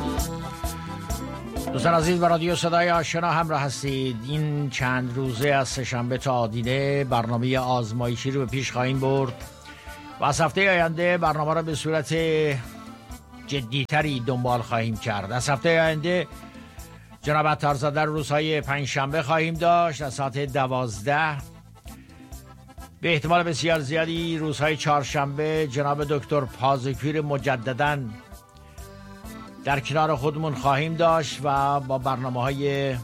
دوستان عزیز، با رادیو صدای آشنا همراه هستید. این چند روزه از سه‌شنبه تا آدینه برنامه آزمایشی رو به پیش خواهیم برد و از هفته آینده برنامه را به صورت جدیتری دنبال خواهیم کرد. از هفته آینده جناب عطارزاده روزهای پنجشنبه خواهیم داشت از ساعت 12. به احتمال بسیار زیادی روزهای چهارشنبه جناب دکتر پازکویر مجدداً در کنار خودمون خواهیم داشت و با برنامه‌های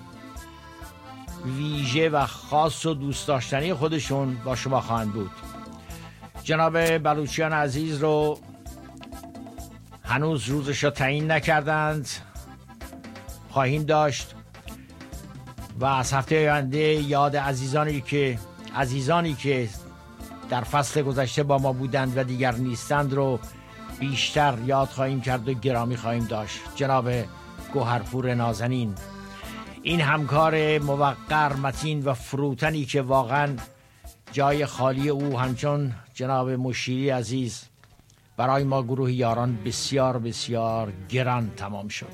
ویژه و خاص و دوست داشتنی خودشون با شما خواهند بود. جناب بلوچیان عزیز رو هنوز روزش رو تعیین نکردند، خواهیم داشت و از هفته آینده یاد عزیزانی که در فصل گذشته با ما بودند و دیگر نیستند رو بیشتر یاد خواهیم کرد و گرامی خواهیم داشت. جناب گوهرپور نازنین، این همکار موقر، متین و فروتنی که واقعا جای خالی او همچون جناب مشیری عزیز برای ما گروه یاران بسیار بسیار گران تمام شد.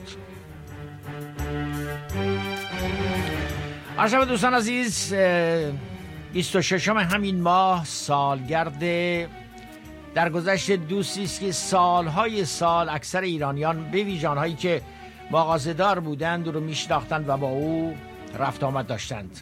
عرض دوستان عزیز، 26 همین ماه سالگرد درگذشت دوستی است که سالهای سال اکثر ایرانیان به ویژه آنهایی که مغازه‌دار بودند رو میشناختند و با او رفت آمد داشتند.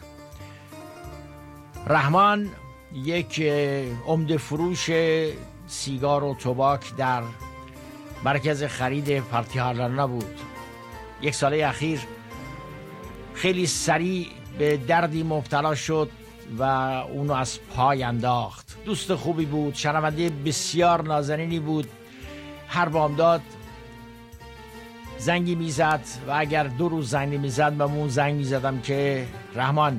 رحمان یک عمده فروش سیگار و تباک در مرکز خرید پرتیهالانا بود. یک ساله اخیر خیلی سریع به دردی مبتلا شد و اونو از پای انداخت. دوست خوبی بود، شنونده بسیار نازنینی بود. هر بامداد زنگی میزد و اگر 2 روز زنگ میزد من اون زنگ میزدم که رحمان،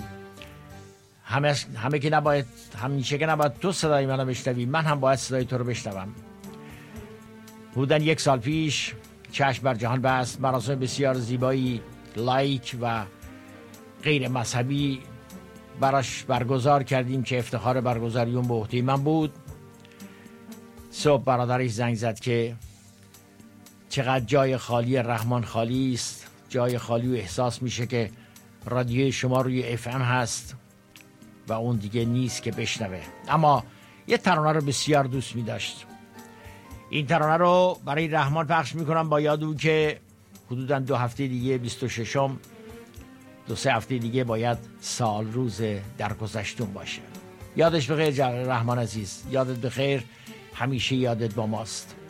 همیشه که نباید تو صدای منو بشنوی، من هم باید صدای تو رو بشنوم. حدوداً 1 سال پیش چشم بر جهان بست، مراسم بسیار زیبایی لایک و غیر مذهبی براش برگزار کردیم که افتخار برگزاری اون به عهده من بود. صبح برادرش زنگ زد که چقدر جای خالی رحمان خالی است، جای خالی و احساس میشه که رادیوی شما روی FM هست و اون دیگه نیست که بشنوه. اما یه ترانه رو بسیار دوست می‌داشت. این ترانه رو برای رحمان پخش میکنم با یاد او که حدوداً 2 هفته دیگه 26م 2-3 هفته دیگه باید سال روز درگذشتون باشه. یادش بخیر رحمان عزیز، یادت بخیر، همیشه یادت با ماست.